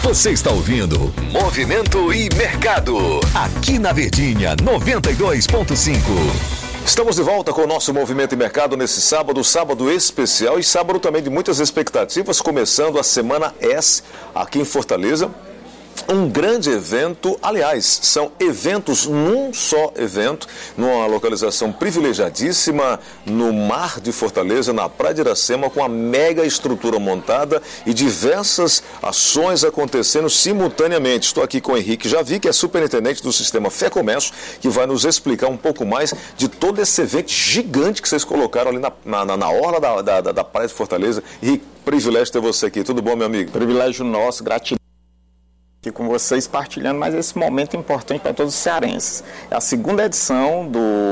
Você está ouvindo Movimento e Mercado, aqui na Verdinha 92.5. Estamos de volta com o nosso Movimento e Mercado nesse sábado especial e sábado também de muitas expectativas, começando a Semana S aqui em Fortaleza. Um grande evento, aliás, são eventos num só evento, numa localização privilegiadíssima no mar de Fortaleza, na Praia de Iracema, com a mega estrutura montada e diversas ações acontecendo simultaneamente. Estou aqui com o Henrique Javi, que é superintendente do Sistema Fé Comércio, que vai nos explicar um pouco mais de todo esse evento gigante que vocês colocaram ali na orla da Praia de Fortaleza. Henrique, privilégio ter você aqui. Tudo bom, meu amigo? Privilégio nosso, gratidão aqui com vocês, partilhando mais esse momento importante para todos os cearenses. É a segunda edição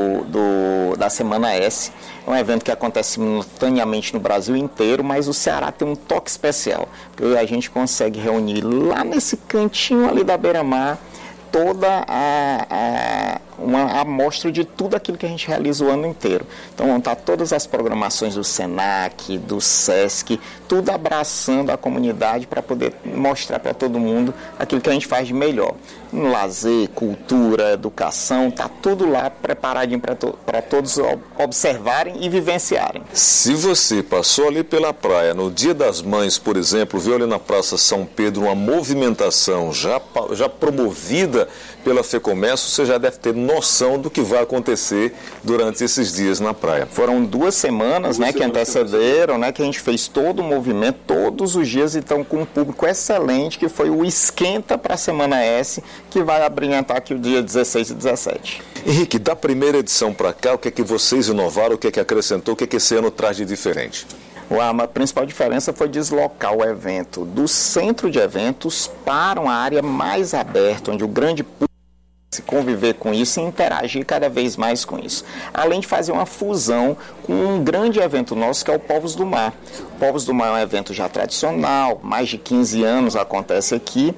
da Semana S, é um evento que acontece simultaneamente no Brasil inteiro, mas o Ceará tem um toque especial, porque a gente consegue reunir lá nesse cantinho ali da beira-mar toda uma amostra de tudo aquilo que a gente realiza o ano inteiro. Então vão estar todas as programações do SENAC, do SESC, tudo abraçando a comunidade para poder mostrar para todo mundo aquilo que a gente faz de melhor. No lazer, cultura, educação, está tudo lá preparadinho para todos observarem e vivenciarem. Se você passou ali pela praia no Dia das Mães, por exemplo, viu ali na Praça São Pedro uma movimentação já promovida pela FEComércio, você já deve ter noção do que vai acontecer durante esses dias na praia. Foram 2 semanas, que antecederam, que a gente fez todo o movimento, todos os dias, então com um público excelente, que foi o esquenta para a Semana S, que vai abrilhantar aqui o dia 16 e 17. Henrique, da primeira edição para cá, o que é que vocês inovaram, o que é que acrescentou, o que é que esse ano traz de diferente? A principal diferença foi deslocar o evento do centro de eventos para uma área mais aberta, onde o grande público se conviver com isso e interagir cada vez mais com isso. Além de fazer uma fusão com um grande evento nosso, que é o Povos do Mar. O Povos do Mar é um evento já tradicional, mais de 15 anos acontece aqui,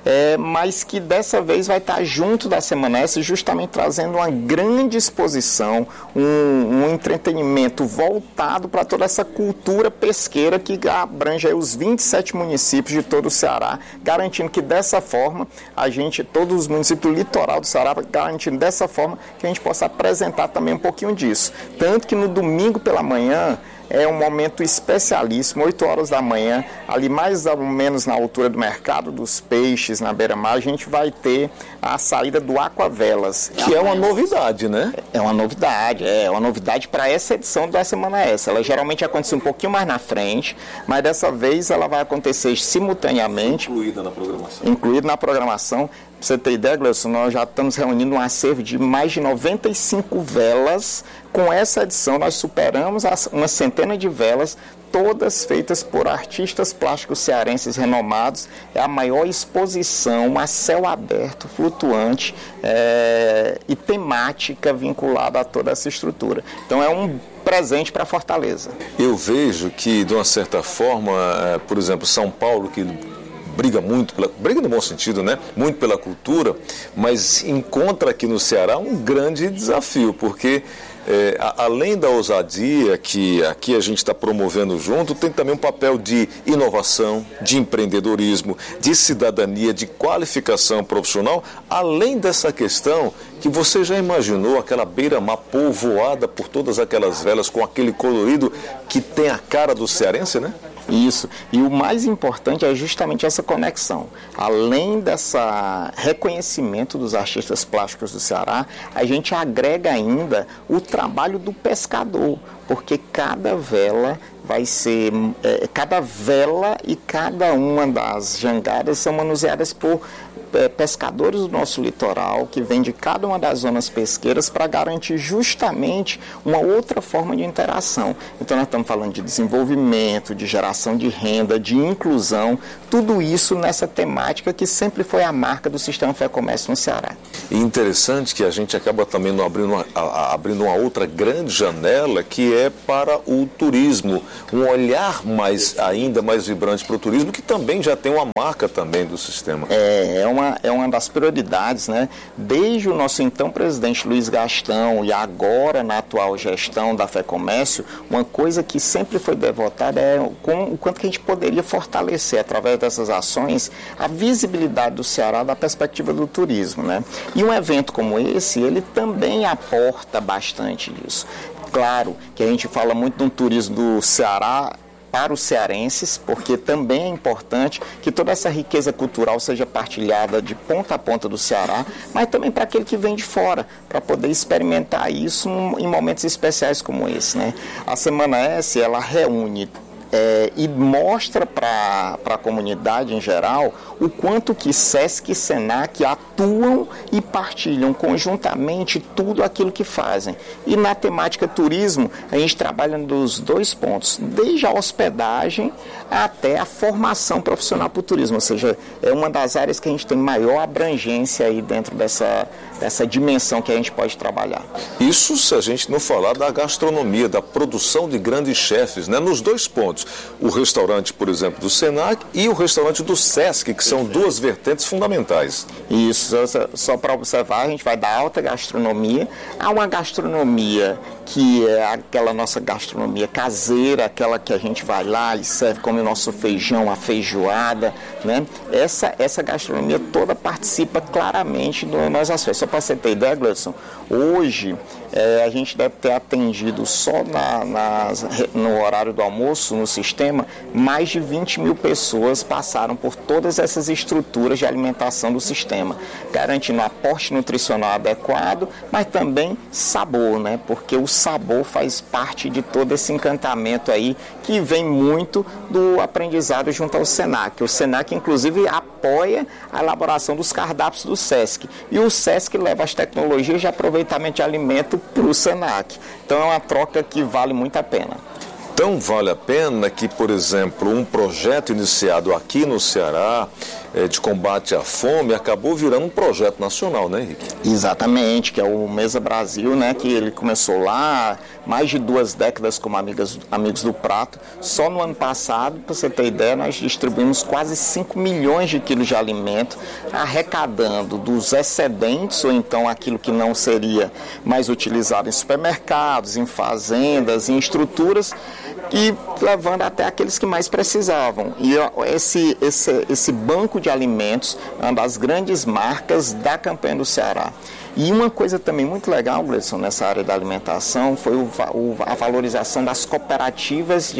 mas que dessa vez vai estar junto da Semana S, justamente trazendo uma grande exposição, um entretenimento voltado para toda essa cultura pesqueira que abrange aí os 27 municípios de todo o Ceará, garantindo que dessa forma, todos os municípios do litoral do Ceará, garantindo dessa forma que a gente possa apresentar também um pouquinho disso. Tanto que no domingo pela manhã, é um momento especialíssimo, 8 horas da manhã, ali mais ou menos na altura do Mercado dos Peixes, na beira-mar, a gente vai ter a saída do Aquavelas. Que é uma novidade, né? É uma novidade para essa edição da Semana S. Ela geralmente acontece um pouquinho mais na frente, mas dessa vez ela vai acontecer simultaneamente. Incluída na programação. Incluída na programação. Para você ter ideia, Gleison, nós já estamos reunindo um acervo de mais de 95 velas. Com essa edição, nós superamos uma centena de velas, todas feitas por artistas plásticos cearenses renomados. É a maior exposição a céu aberto, flutuante e temática vinculada a toda essa estrutura. Então, é um presente para Fortaleza. Eu vejo que, de uma certa forma, por exemplo, São Paulo, que briga no bom sentido, muito pela cultura, mas encontra aqui no Ceará um grande desafio, porque além da ousadia que aqui a gente está promovendo junto, tem também um papel de inovação, de empreendedorismo, de cidadania, de qualificação profissional, além dessa questão que você já imaginou aquela beira-mar povoada por todas aquelas velas com aquele colorido que tem a cara do cearense, né? Isso, e o mais importante é justamente essa conexão. Além desse reconhecimento dos artistas plásticos do Ceará, a gente agrega ainda o trabalho do pescador, porque cada vela e cada uma das jangadas são manuseadas por pescadores do nosso litoral, que vêm de cada uma das zonas pesqueiras para garantir justamente uma outra forma de interação. Então nós estamos falando de desenvolvimento, de geração de renda, de inclusão, tudo isso nessa temática que sempre foi a marca do Sistema Fé Comércio no Ceará. E interessante que a gente acaba também abrindo uma outra grande janela, que é para o turismo. um olhar ainda mais vibrante para o turismo, que também já tem uma marca também do sistema. É uma das prioridades, né? Desde o nosso então presidente Luiz Gastão e agora na atual gestão da FEComércio, uma coisa que sempre foi devotada é o quanto que a gente poderia fortalecer através dessas ações a visibilidade do Ceará da perspectiva do turismo, né? E um evento como esse, ele também aporta bastante disso. Claro que a gente fala muito de um turismo do Ceará para os cearenses, porque também é importante que toda essa riqueza cultural seja partilhada de ponta a ponta do Ceará, mas também para aquele que vem de fora, para poder experimentar isso em momentos especiais como esse, né? A Semana S, ela reúne e mostra para a comunidade em geral o quanto que SESC e SENAC atuam e partilham conjuntamente tudo aquilo que fazem. E na temática turismo, a gente trabalha nos dois pontos, desde a hospedagem até a formação profissional para o turismo, ou seja, é uma das áreas que a gente tem maior abrangência aí dentro dessa dimensão que a gente pode trabalhar. Isso se a gente não falar da gastronomia, da produção de grandes chefes, né? Nos dois pontos, o restaurante, por exemplo, do SENAC e o restaurante do SESC, que são duas vertentes fundamentais. Isso, só para observar, a gente vai da alta gastronomia a uma gastronomia que é aquela nossa gastronomia caseira, aquela que a gente vai lá e serve, come o nosso feijão, a feijoada, né? Essa gastronomia toda participa claramente do nosso aspecto. Só para você ter ideia, Gleudson, hoje a gente deve ter atendido só no horário do almoço, no sistema, mais de 20 mil pessoas passaram por todas essas estruturas de alimentação do sistema, garantindo aporte nutricional adequado, mas também sabor, né? Porque o sabor faz parte de todo esse encantamento aí, que vem muito do aprendizado junto ao SENAC. O SENAC, inclusive, apoia a elaboração dos cardápios do SESC. E o SESC leva as tecnologias de aproveitamento de alimento para o SENAC. Então é uma troca que vale muito a pena. Tão vale a pena que, por exemplo, um projeto iniciado aqui no Ceará de combate à fome acabou virando um projeto nacional, né, Henrique? Exatamente, que é o Mesa Brasil, né, que ele começou lá, mais de 2 décadas como Amigos do Prato. Só no ano passado, para você ter ideia, nós distribuímos quase 5 milhões de quilos de alimento, arrecadando dos excedentes, ou então aquilo que não seria mais utilizado em supermercados, em fazendas, em estruturas, e levando até aqueles que mais precisavam. E esse banco de alimentos é uma das grandes marcas da campanha do Ceará. E uma coisa também muito legal, Gleudson, nessa área da alimentação foi a valorização das cooperativas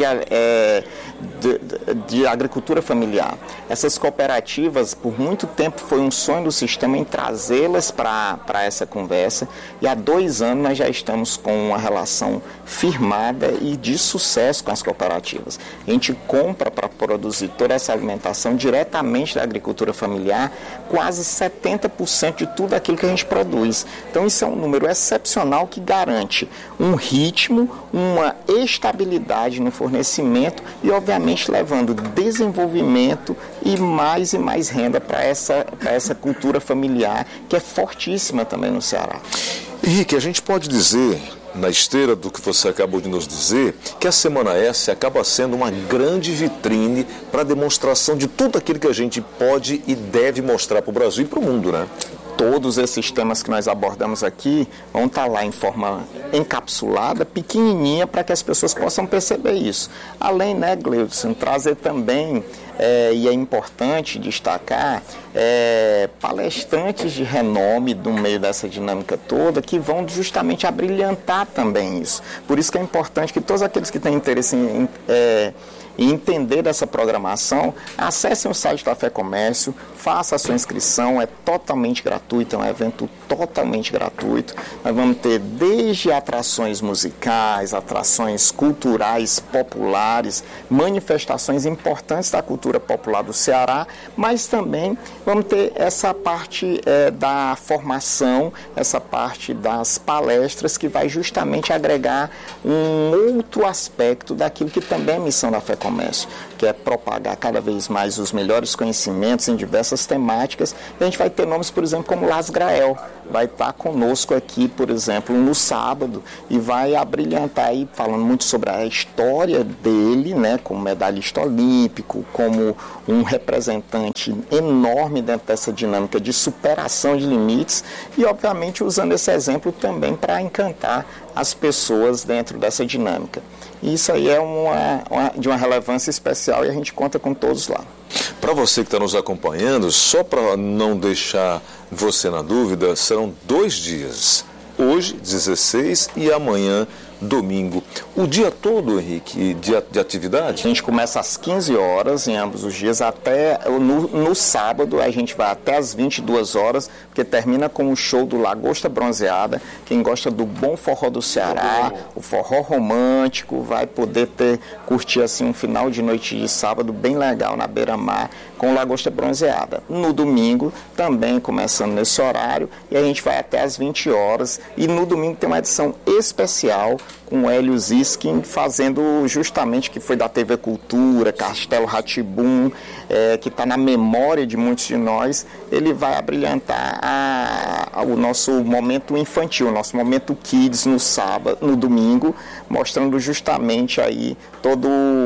de agricultura familiar. Essas cooperativas, por muito tempo, foi um sonho do sistema em trazê-las para essa conversa, e há 2 anos nós já estamos com uma relação firmada e de sucesso com as cooperativas. A gente compra para produzir toda essa alimentação diretamente da agricultura familiar, quase 70% de tudo aquilo que a gente produz. Então isso é um número excepcional que garante um ritmo, uma estabilidade no fornecimento e, obviamente, levando desenvolvimento e mais renda para essa cultura familiar, que é fortíssima também no Ceará. Henrique, a gente pode dizer, na esteira do que você acabou de nos dizer, que a Semana S acaba sendo uma grande vitrine para a demonstração de tudo aquilo que a gente pode e deve mostrar para o Brasil e para o mundo, né? Todos esses temas que nós abordamos aqui vão estar lá em forma encapsulada, pequenininha, para que as pessoas possam perceber isso. Além, né, Gleudson, trazer também, e é importante destacar, palestrantes de renome no meio dessa dinâmica toda, que vão justamente abrilhantar também isso. Por isso que é importante que todos aqueles que têm interesse em entender dessa programação, acessem o site da FEComércio, faça a sua inscrição, é totalmente gratuito, é um evento totalmente gratuito. Nós vamos ter desde atrações musicais, atrações culturais populares, manifestações importantes da cultura popular do Ceará, mas também vamos ter essa parte da formação, essa parte das palestras, que vai justamente agregar um outro aspecto daquilo que também é missão da FEComércio, que é propagar cada vez mais os melhores conhecimentos em diversas temáticas. E a gente vai ter nomes, por exemplo, como Las Grael. vai estar conosco aqui, por exemplo, no sábado, e vai abrilhantar aí, falando muito sobre a história dele, né, como medalhista olímpico, como um representante enorme dentro dessa dinâmica de superação de limites e, obviamente, usando esse exemplo também para encantar as pessoas dentro dessa dinâmica. Isso aí é de uma relevância especial e a gente conta com todos lá. Para você que está nos acompanhando, só para não deixar você na dúvida, serão 2 dias. Hoje, 16, e amanhã, domingo. O dia todo, Henrique, de atividade? A gente começa às 15 horas em ambos os dias, até no sábado a gente vai até às 22 horas, porque termina com o show do Lagosta Bronzeada. Quem gosta do bom forró do Ceará, o forró romântico, vai poder curtir assim um final de noite de sábado bem legal na beira-mar com o Lagosta Bronzeada. No domingo, também começando nesse horário, e a gente vai até às 20 horas. E no domingo tem uma edição especial com o Hélio Ziskin fazendo justamente, que foi da TV Cultura, Castelo Rá-Tim-Bum, que está na memória de muitos de nós. Ele vai abrilhantar o nosso momento infantil, o nosso momento kids no domingo, mostrando justamente aí todo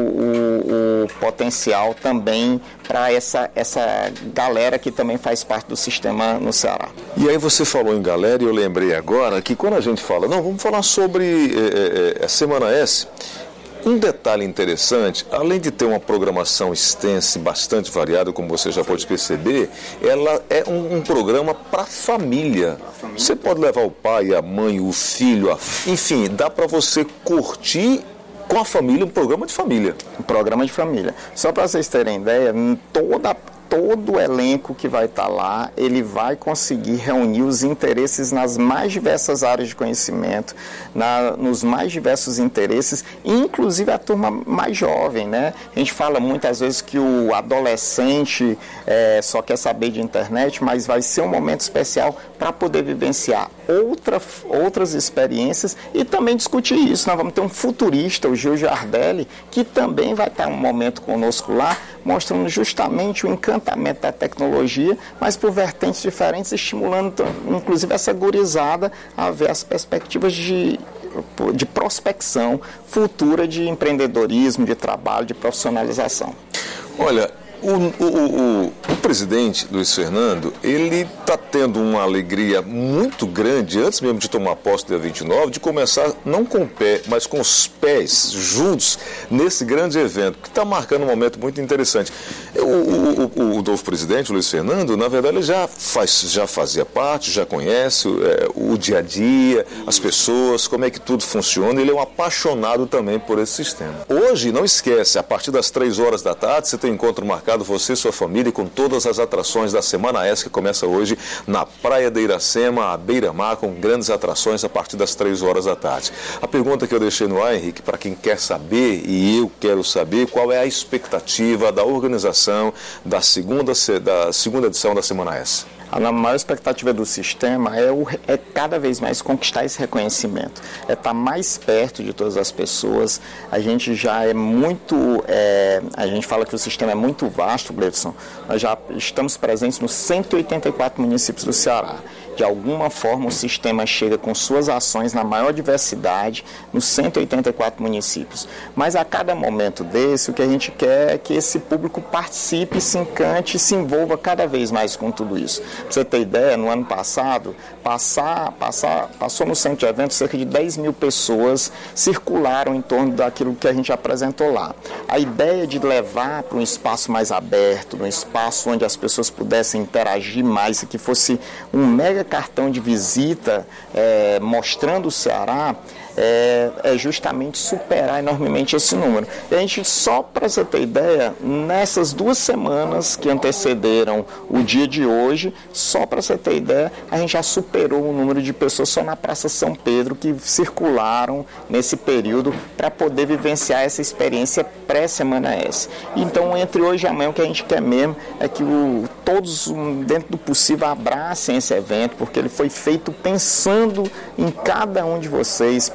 o potencial também para essa galera que também faz parte do sistema no Ceará. E aí você falou em galera e eu lembrei agora que quando a gente fala, vamos falar sobre a Semana S, um detalhe interessante, além de ter uma programação extensa e bastante variada, como você já pode perceber, ela é um programa para a família. Você pode levar o pai, a mãe, o filho, enfim, dá para você curtir com a família, um programa de família. Um programa de família. Só para vocês terem ideia, todo o elenco que vai estar lá, ele vai conseguir reunir os interesses nas mais diversas áreas de conhecimento, nos mais diversos interesses, inclusive a turma mais jovem, né? A gente fala muitas vezes que o adolescente só quer saber de internet, mas vai ser um momento especial para poder vivenciar outras experiências e também discutir isso. Nós vamos ter um futurista, o Gil Giardelli, que também vai estar um momento conosco lá, mostrando justamente o encantamento da tecnologia, mas por vertentes diferentes, estimulando inclusive essa gurizada a ver as perspectivas de prospecção futura de empreendedorismo, de trabalho, de profissionalização. Olha, o presidente Luiz Fernando, ele está tendo uma alegria muito grande, antes mesmo de tomar posse dia 29, de começar não com o pé, mas com os pés juntos nesse grande evento, que está marcando um momento muito interessante. O novo presidente, Luiz Fernando, na verdade, ele já fazia parte, já conhece o dia a dia, as pessoas, como é que tudo funciona. Ele é um apaixonado também por esse sistema. Hoje, não esquece, a partir das 3 horas da tarde, você tem um encontro marcado, você e sua família, com todas as atrações da Semana S, que começa hoje na Praia de Iracema, à beira-mar, com grandes atrações a partir das 3 horas da tarde. A pergunta que eu deixei no ar, Henrique, para quem quer saber, e eu quero saber, qual é a expectativa da organização da segunda edição da Semana S? A maior expectativa do sistema é cada vez mais conquistar esse reconhecimento, é estar mais perto de todas as pessoas. A gente já é muito, a gente fala que o sistema é muito vasto, Gleidson. Nós já estamos presentes nos 184 municípios do Ceará. De alguma forma o sistema chega com suas ações na maior diversidade nos 184 municípios. Mas a cada momento desse, o que a gente quer é que esse público participe, se encante e se envolva cada vez mais com tudo isso. Para você ter ideia, no ano passado, passou no centro de eventos, cerca de 10 mil pessoas circularam em torno daquilo que a gente apresentou lá. A ideia de levar para um espaço mais aberto, um espaço onde as pessoas pudessem interagir mais e que fosse um mega cartão de visita mostrando o Ceará, é justamente superar enormemente esse número. E a gente, só para você ter ideia, nessas 2 semanas que antecederam o dia de hoje, só para você ter ideia, a gente já superou o número de pessoas só na Praça São Pedro que circularam nesse período para poder vivenciar essa experiência pré-Semana S. Então, entre hoje e amanhã, o que a gente quer mesmo é que todos, dentro do possível, abracem esse evento, porque ele foi feito pensando em cada um de vocês,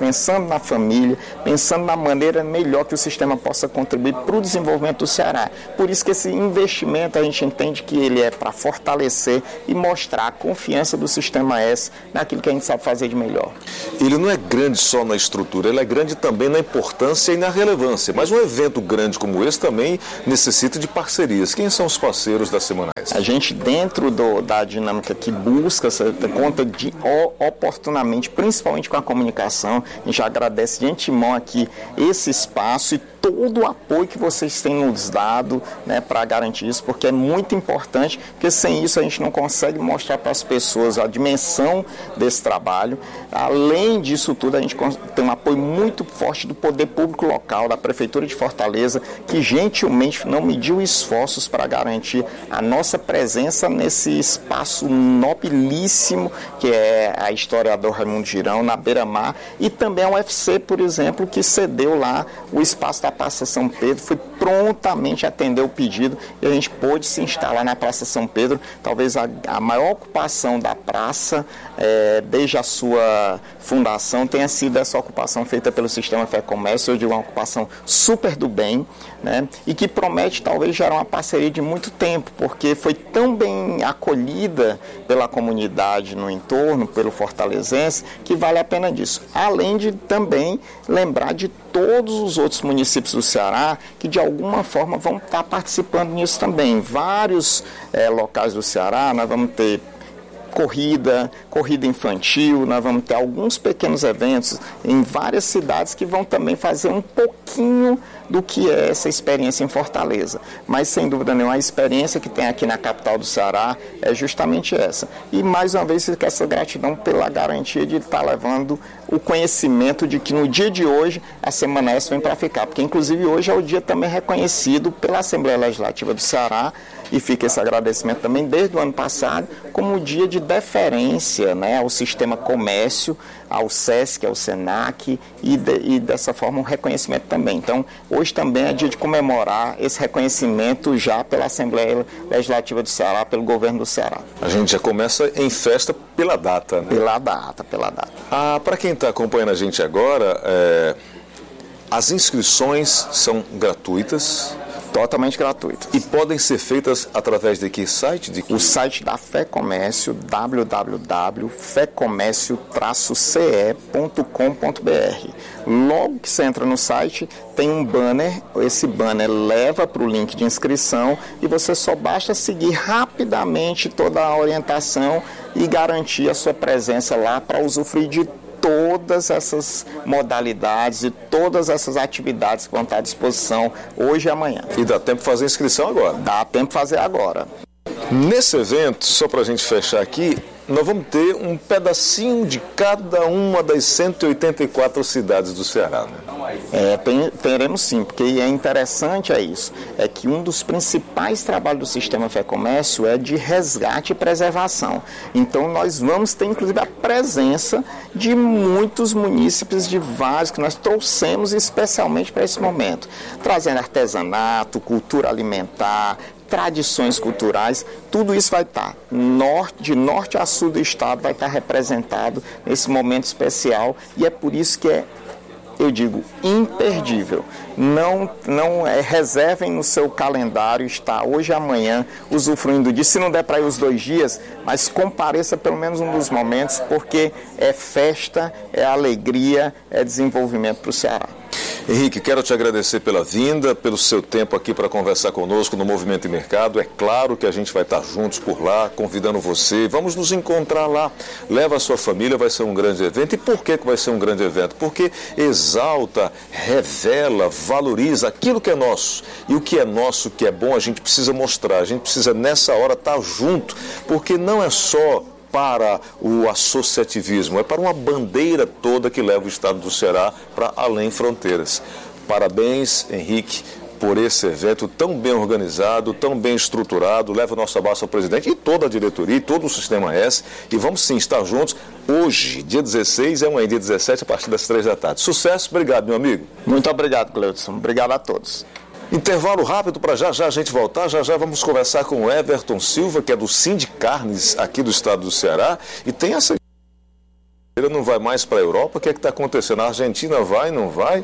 pensando na família, pensando na maneira melhor que o sistema possa contribuir para o desenvolvimento do Ceará. Por isso que esse investimento a gente entende que ele é para fortalecer e mostrar a confiança do Sistema S naquilo que a gente sabe fazer de melhor. Ele não é grande só na estrutura, ele é grande também na importância e na relevância. Mas um evento grande como esse também necessita de parcerias. Quem são os parceiros da Semana S? A gente, dentro da dinâmica que busca conta de oportunamente, principalmente com a comunicação, a gente agradece de antemão aqui esse espaço e todo o apoio que vocês têm nos dado, né, para garantir isso, porque é muito importante, porque sem isso a gente não consegue mostrar para as pessoas a dimensão desse trabalho. Além disso tudo, a gente tem um apoio muito forte do poder público local, da Prefeitura de Fortaleza, que gentilmente não mediu esforços para garantir a nossa presença nesse espaço nobilíssimo que é a historiador Raimundo Girão, na Beira-Mar, e também a UFC, por exemplo, que cedeu lá o espaço da Praça São Pedro, foi prontamente atender o pedido e a gente pôde se instalar na Praça São Pedro, talvez a maior ocupação da praça desde a sua fundação tenha sido essa ocupação feita pelo Sistema Fé Comércio, eu digo uma ocupação super do bem, né, e que promete talvez gerar uma parceria de muito tempo, porque foi tão bem acolhida pela comunidade no entorno, pelo fortalezense, que vale a pena disso. Além de também lembrar de todos os outros municípios do Ceará que de alguma forma vão estar participando nisso também. Em vários locais do Ceará nós vamos ter corrida infantil, nós vamos ter alguns pequenos eventos em várias cidades que vão também fazer um pouquinho do que é essa experiência em Fortaleza. Mas, sem dúvida nenhuma, a experiência que tem aqui na capital do Ceará é justamente essa. E, mais uma vez, fica essa gratidão pela garantia de estar levando o conhecimento de que no dia de hoje a Semana S vem para ficar. Porque, inclusive, hoje é o dia também reconhecido pela Assembleia Legislativa do Ceará, e fica esse agradecimento também desde o ano passado, como o dia de deferência, né, ao Sistema Comércio, ao SESC, ao SENAC, e dessa forma um reconhecimento também. Então, hoje também é dia de comemorar esse reconhecimento já pela Assembleia Legislativa do Ceará, pelo governo do Ceará. A gente já começa em festa pela data, né? Pela data. Para quem está acompanhando a gente agora, as inscrições são gratuitas? Totalmente gratuito. E podem ser feitas através de que site? O site da Fé Comércio, www.fecomércio-ce.com.br. Logo que você entra no site, tem um banner, esse banner leva para o link de inscrição e você só basta seguir rapidamente toda a orientação e garantir a sua presença lá para usufruir de todas essas modalidades e todas essas atividades que vão estar à disposição hoje e amanhã. E dá tempo de fazer a inscrição agora? Dá tempo de fazer agora. Nesse evento, só para a gente fechar aqui, nós vamos ter um pedacinho de cada uma das 184 cidades do Ceará, né? Teremos sim, porque é interessante isso, é que um dos principais trabalhos do Sistema Fé Comércio é de resgate e preservação. Então nós vamos ter inclusive a presença de muitos munícipes de vários que nós trouxemos especialmente para esse momento, trazendo artesanato, cultura alimentar, tradições culturais, tudo isso vai estar de norte a sul do estado, vai estar representado nesse momento especial, e é por isso que eu digo, imperdível. Não reservem no seu calendário estar hoje e amanhã usufruindo disso. Se não der para ir os 2 dias, mas compareça pelo menos um dos momentos, porque é festa, é alegria, é desenvolvimento para o Ceará. Henrique, quero te agradecer pela vinda, pelo seu tempo aqui para conversar conosco no Movimento e Mercado. É claro que a gente vai estar juntos por lá, convidando você. Vamos nos encontrar lá. Leva a sua família, vai ser um grande evento. E por que vai ser um grande evento? Porque exalta, revela, valoriza aquilo que é nosso. E o que é nosso, o que é bom, a gente precisa mostrar. A gente precisa, nessa hora, estar junto. Porque não é só para o associativismo, é para uma bandeira toda que leva o estado do Ceará para além fronteiras. Parabéns, Henrique, por esse evento tão bem organizado, tão bem estruturado. Leva o nosso abraço ao presidente e toda a diretoria e todo o Sistema S. E vamos sim estar juntos hoje, dia 16 e amanhã, dia 17, a partir das 3 da tarde. Sucesso, obrigado, meu amigo. Muito obrigado, Cleudson. Obrigado a todos. Intervalo rápido para já a gente voltar. Já vamos conversar com o Everton Silva, que é do Sindicarnes aqui do estado do Ceará, e tem essa Ele não vai mais para a Europa, o que é que está acontecendo? A Argentina vai, não vai?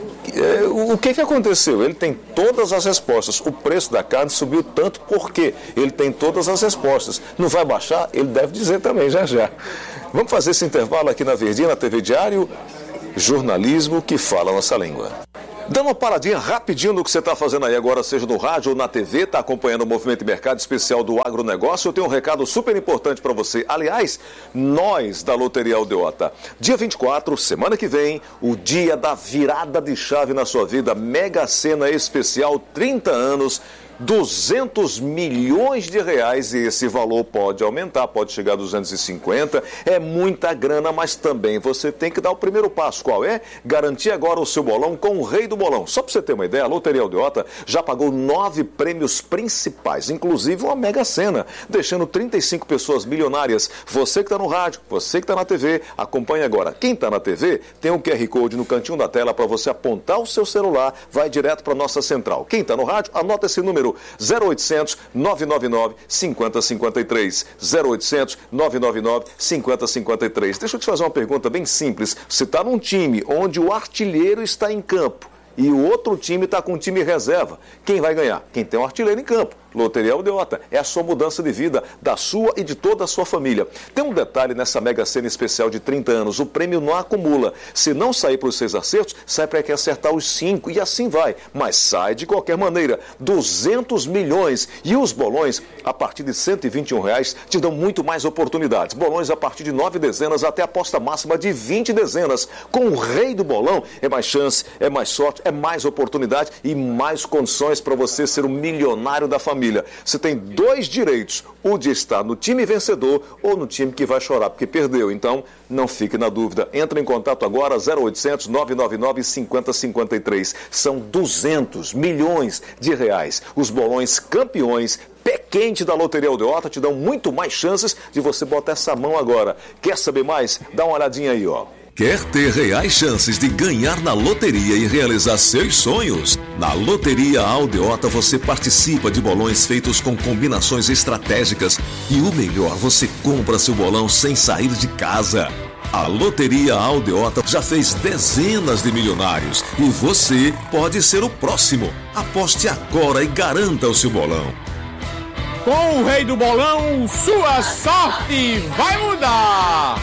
O que aconteceu? Ele tem todas as respostas. O preço da carne subiu tanto porque ele tem todas as respostas. Não vai baixar? Ele deve dizer também, já já. Vamos fazer esse intervalo aqui na Verdinha, na TV Diário. Jornalismo que fala a nossa língua. Dá uma paradinha rapidinho no que você está fazendo aí agora, seja no rádio ou na TV, está acompanhando o Movimento e Mercado Especial do Agronegócio. Eu tenho um recado super importante para você. Aliás, nós da Loteria Aldeota. Dia 24, semana que vem, o dia da virada de chave na sua vida. Mega Sena Especial, 30 anos. 200 milhões de reais e esse valor pode aumentar, pode chegar a 250, é muita grana, mas também você tem que dar o primeiro passo. Qual é? Garantir agora o seu bolão com o rei do bolão. Só para você ter uma ideia, a Loteria Aldeota já pagou 9 prêmios principais, inclusive uma Mega Sena, deixando 35 pessoas milionárias. Você que está no rádio, você que está na TV, acompanhe agora. Quem está na TV tem um QR Code no cantinho da tela para você apontar o seu celular, vai direto para a nossa central. Quem está no rádio, anota esse número 0800 999 5053. 0800 999 5053. Deixa eu te fazer uma pergunta bem simples. Você está num time onde o artilheiro está em campo e o outro time está com um time reserva. Quem vai ganhar? Quem tem um artilheiro em campo. Loteria Aldeota, é a sua mudança de vida, da sua e de toda a sua família. Tem um detalhe nessa Mega Sena especial de 30 anos, o prêmio não acumula. Se não sair para os 6 acertos, sai para quem acertar os 5 e assim vai. Mas sai de qualquer maneira, 200 milhões. E os bolões, a partir de R$ 121, te dão muito mais oportunidades. Bolões a partir de 9 dezenas até a aposta máxima de 20 dezenas. Com o rei do bolão, é mais chance, é mais sorte, é mais oportunidade e mais condições para você ser o milionário da família. Você tem 2 direitos, o de estar no time vencedor ou no time que vai chorar porque perdeu. Então, não fique na dúvida. Entre em contato agora, 0800 999 5053. São 200 milhões de reais. Os bolões campeões, pé quente da Loteria Aldeota, te dão muito mais chances de você botar essa mão agora. Quer saber mais? Dá uma olhadinha aí, ó. Quer ter reais chances de ganhar na loteria e realizar seus sonhos? Na Loteria Aldeota você participa de bolões feitos com combinações estratégicas e o melhor, você compra seu bolão sem sair de casa. A Loteria Aldeota já fez dezenas de milionários e você pode ser o próximo. Aposte agora e garanta o seu bolão. Com o rei do bolão, sua sorte vai mudar!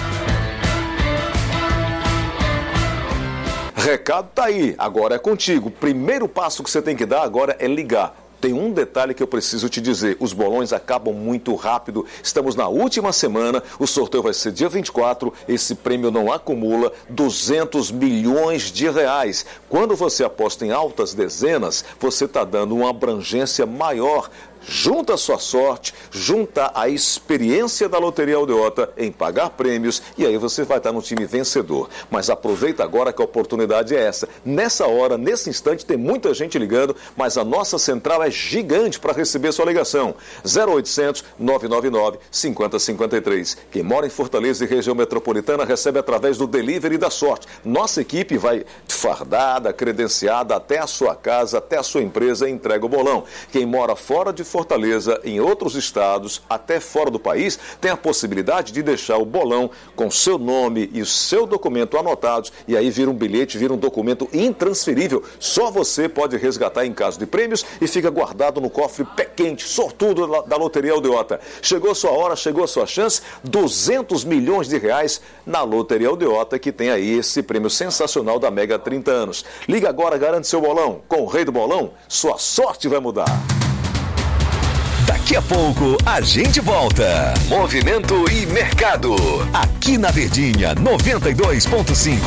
Recado tá aí, agora é contigo. Primeiro passo que você tem que dar agora é ligar. Tem um detalhe que eu preciso te dizer, os bolões acabam muito rápido, estamos na última semana, o sorteio vai ser dia 24, esse prêmio não acumula, 200 milhões de reais. Quando você aposta em altas dezenas, você está dando uma abrangência maior. Junta a sua sorte, junta a experiência da Loteria Aldeota em pagar prêmios e aí você vai estar no time vencedor. Mas aproveita agora que a oportunidade é essa. Nessa hora, nesse instante, tem muita gente ligando, mas a nossa central é gigante para receber sua ligação. 0800 999 5053. Quem mora em Fortaleza e região metropolitana recebe através do Delivery da Sorte. Nossa equipe vai fardada, credenciada até a sua casa, até a sua empresa e entrega o bolão. Quem mora fora de Fortaleza, em outros estados, até fora do país, tem a possibilidade de deixar o bolão com seu nome e o seu documento anotados e aí vira um bilhete, vira um documento intransferível. Só você pode resgatar em caso de prêmios e fica guardado no cofre pé quente, sortudo da Loteria Aldeota. Chegou a sua hora, chegou a sua chance, 200 milhões de reais na Loteria Aldeota, que tem aí esse prêmio sensacional da Mega 30 anos. Liga agora, garante seu bolão. Com o rei do bolão, sua sorte vai mudar. Daqui a pouco a gente volta. Movimento e Mercado. Aqui na Verdinha 92.5.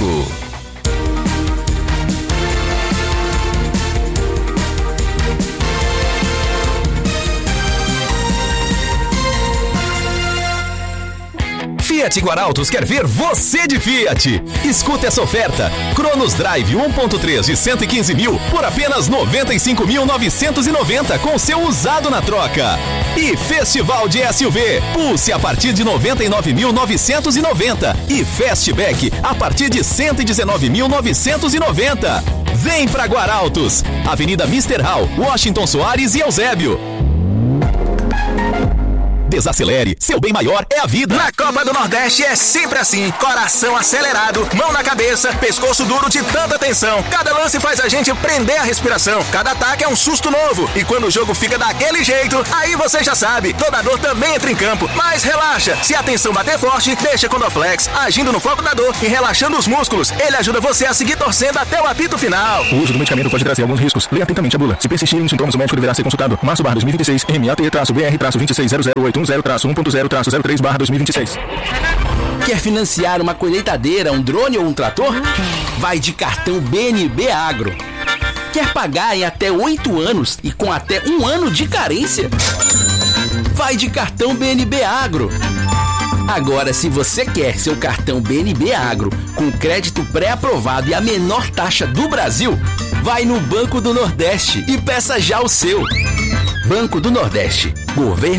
Fiat Guarautos quer ver você de Fiat. Escuta essa oferta. Cronos Drive 1.3 de 115 mil por apenas 95.990 com seu usado na troca. E Festival de SUV Pulse a partir de 99.990 e Fastback a partir de 119.990. Vem pra Guarautos. Avenida Mr. Hall, Washington Soares e Eusébio. Desacelere, seu bem maior é a vida. Na Copa do Nordeste é sempre assim, coração acelerado, mão na cabeça, pescoço duro de tanta tensão. Cada lance faz a gente prender a respiração, cada ataque é um susto novo. E quando o jogo fica daquele jeito, aí você já sabe, toda dor também entra em campo. Mas relaxa, se a tensão bater forte, deixa com o Dorflex, agindo no foco da dor e relaxando os músculos. Ele ajuda você a seguir torcendo até o apito final. O uso do medicamento pode trazer alguns riscos. Leia atentamente a bula. Se persistirem os sintomas, o médico deverá ser consultado. Março/2026, MAT-BR-2600810-1.0-3/03/2026. Quer financiar uma colheitadeira, um drone ou um trator? Vai de cartão BNB Agro. Quer pagar em até 8 anos e com até 1 ano de carência? Vai de cartão BNB Agro. Agora, se você quer seu cartão BNB Agro com crédito pré-aprovado e a menor taxa do Brasil, vai no Banco do Nordeste e peça já o seu. Banco do Nordeste. Governo